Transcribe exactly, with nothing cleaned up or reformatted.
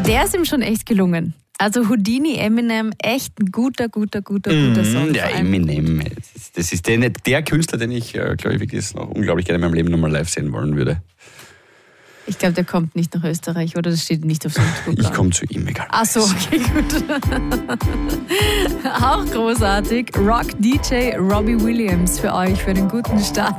der ist ihm schon echt gelungen. Also Houdini, Eminem, echt ein guter, guter, guter, guter Song. Mm, ja, Eminem. Das ist der, der Künstler, den ich, glaube ich, wirklich noch unglaublich gerne in meinem Leben nochmal live sehen wollen würde. Ich glaube, der kommt nicht nach Österreich, oder? Das steht nicht auf seinem Programm. Ich komme zu ihm, egal. Ach so, okay, gut. Auch großartig. Rock-D J Robbie Williams für euch, für den guten Start